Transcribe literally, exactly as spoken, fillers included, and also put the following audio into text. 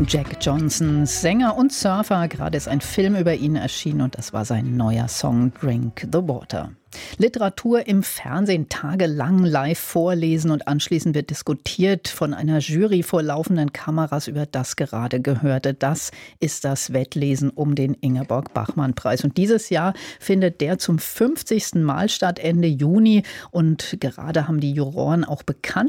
Jack Johnson, Sänger und Surfer. Gerade ist ein Film über ihn erschienen und das war sein neuer Song Drink the Water. Literatur im Fernsehen, tagelang live vorlesen und anschließend wird diskutiert von einer Jury vor laufenden Kameras über das gerade Gehörte. Das ist das Wettlesen um den Ingeborg-Bachmann-Preis. Und dieses Jahr findet der zum fünfzigsten Mal statt, Ende Juni. Und gerade haben die Juroren auch bekannt